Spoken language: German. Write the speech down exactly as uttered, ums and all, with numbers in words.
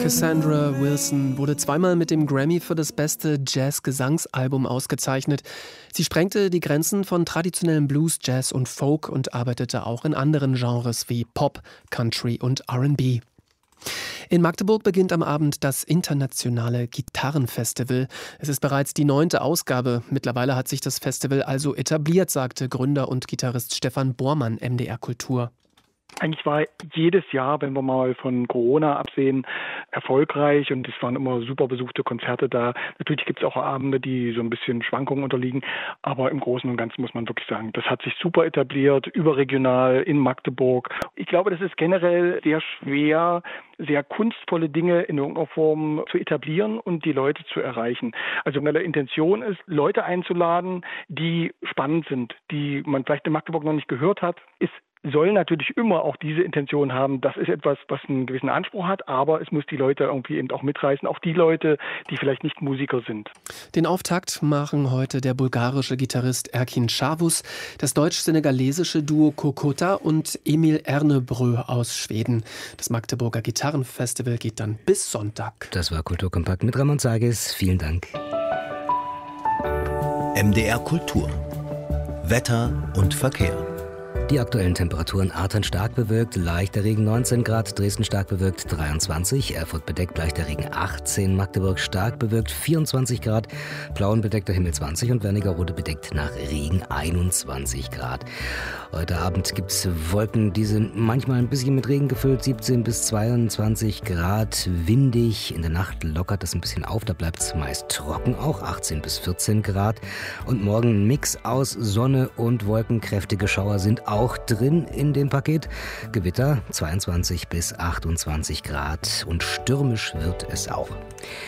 Cassandra Wilson wurde zweimal mit dem Grammy für das beste Jazz-Gesangsalbum ausgezeichnet. Sie sprengte die Grenzen von traditionellem Blues, Jazz und Folk und arbeitete auch in anderen Genres wie Pop, Country und R and B. In Magdeburg beginnt am Abend das internationale Gitarrenfestival. Es ist bereits die neunte Ausgabe. Mittlerweile hat sich das Festival also etabliert, sagte Gründer und Gitarrist Stefan Bormann M D R Kultur. Eigentlich war jedes Jahr, wenn wir mal von Corona absehen, erfolgreich und es waren immer super besuchte Konzerte da. Natürlich gibt es auch Abende, die so ein bisschen Schwankungen unterliegen, aber im Großen und Ganzen muss man wirklich sagen, das hat sich super etabliert, überregional in Magdeburg. Ich glaube, das ist generell sehr schwer, sehr kunstvolle Dinge in irgendeiner Form zu etablieren und die Leute zu erreichen. Also meine Intention ist, Leute einzuladen, die spannend sind, die man vielleicht in Magdeburg noch nicht gehört hat. Es soll natürlich immer auch diese Intention haben, das ist etwas, was einen gewissen Anspruch hat, aber es muss die Leute irgendwie eben auch mitreißen, auch die Leute, die vielleicht nicht Musiker sind. Den Auftakt machen heute der bulgarische Gitarrist Erkin Şavus, das deutsch-senegalesische Duo Kokota und Emil Ernebrö aus Schweden. Das Magdeburger Gitarrenfestival geht dann bis Sonntag. Das war Kulturkompakt mit Ramon Sages. Vielen Dank. M D R Kultur. Wetter und Verkehr. Die aktuellen Temperaturen: Artern stark bewölkt, leichter Regen neunzehn Grad, Dresden stark bewölkt dreiundzwanzig, Erfurt bedeckt, leichter Regen achtzehn, Magdeburg stark bewölkt vierundzwanzig Grad, Plauen bedeckter Himmel zwanzig und Wernigerode bedeckt nach Regen einundzwanzig Grad. Heute Abend gibt es Wolken, die sind manchmal ein bisschen mit Regen gefüllt, siebzehn bis zweiundzwanzig Grad, windig, in der Nacht lockert es ein bisschen auf, da bleibt es meist trocken, auch achtzehn bis vierzehn Grad und morgen ein Mix aus Sonne und Wolken, kräftige Schauer sind auch drin in dem Paket. Gewitter zweiundzwanzig bis achtundzwanzig Grad und stürmisch wird es auch.